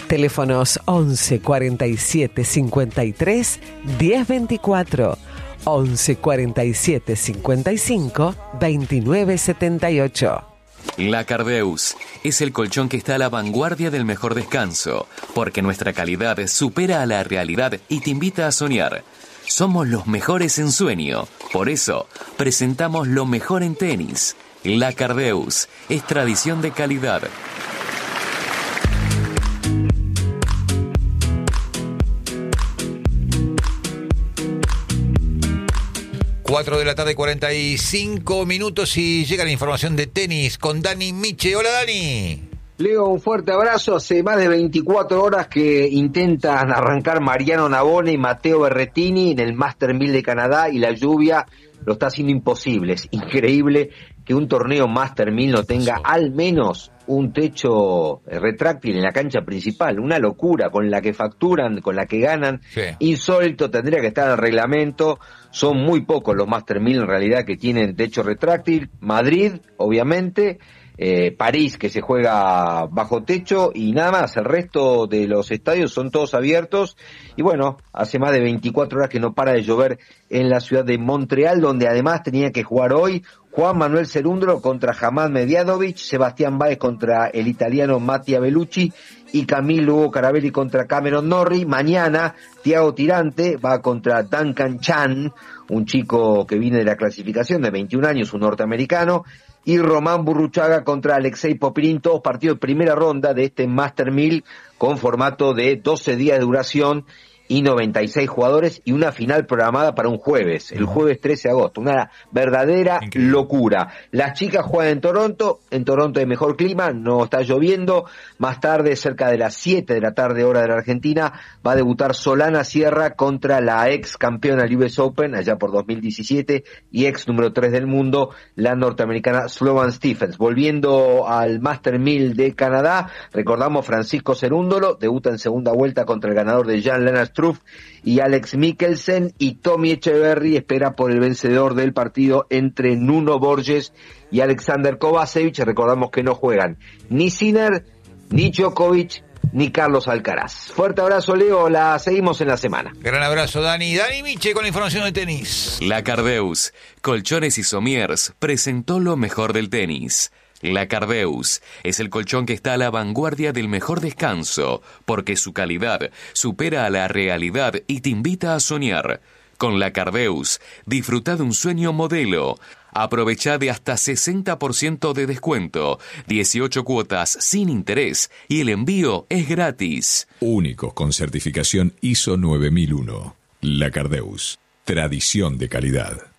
Teléfonos 11 47 53 10 24, 11 47 55 29 78. La Cardeus es el colchón que está a la vanguardia del mejor descanso, porque nuestra calidad supera a la realidad y te invita a soñar. Somos los mejores en sueño, por eso presentamos lo mejor en tenis. La Cardeus es tradición de calidad. 4 de la tarde, 45 minutos y llega la información de tenis con Dani Miche. Hola, Dani. Leo, un fuerte abrazo. Hace más de 24 horas que intentan arrancar Mariano Navone y Matteo Berrettini en el Master 1000 de Canadá y la lluvia lo está haciendo imposible. Es increíble que un torneo Master 1000 no tenga al menos un techo retráctil en la cancha principal. Una locura, con la que facturan, con la que ganan. Sí. Insólito, tendría que estar en el reglamento. Son muy pocos los Master 1000 en realidad que tienen techo retráctil. Madrid, obviamente. París, que se juega bajo techo, y nada más. El resto de los estadios son todos abiertos. Y bueno, hace más de 24 horas que no para de llover en la ciudad de Montreal, donde además tenía que jugar hoy Juan Manuel Cerúndolo contra Hamad Medianovic, Sebastián Báez contra el italiano Mattia Bellucci y Camilo Hugo Carabelli contra Cameron Norrie. Mañana Thiago Tirante va contra Duncan Chan, un chico que viene de la clasificación de 21 años, un norteamericano, y Román Burruchaga contra Alexei Popyrin, todos partidos de primera ronda de este Master 1000 con formato de 12 días de duración y 96 jugadores, y una final programada para un jueves, el jueves 13 de agosto, una verdadera locura. Las chicas juegan en Toronto hay mejor clima, no está lloviendo. Más tarde, cerca de las 7 de la tarde, hora de la Argentina, va a debutar Solana Sierra contra la ex campeona del US Open, allá por 2017, y ex número 3 del mundo, la norteamericana Sloane Stephens. Volviendo al Master 1000 de Canadá, recordamos Francisco Cerúndolo, debuta en segunda vuelta contra el ganador de Jan-Lennard Struff y Alex Mikkelsen, y Tommy Echeverry espera por el vencedor del partido entre Nuno Borges y Alexander Kovacevic. Recordamos que no juegan ni Sinner, ni Djokovic, ni Carlos Alcaraz. Fuerte abrazo, Leo, la seguimos en la semana. Gran abrazo, Dani. Dani Miche con la información de tenis. La Cardeus, Colchones y Somiers, presentó lo mejor del tenis. La Cardeus es el colchón que está a la vanguardia del mejor descanso, porque su calidad supera a la realidad y te invita a soñar. Con la Cardeus, disfruta de un sueño modelo. Aprovecha de hasta 60% de descuento, 18 cuotas sin interés y el envío es gratis. Únicos con certificación ISO 9001. La Cardeus, tradición de calidad.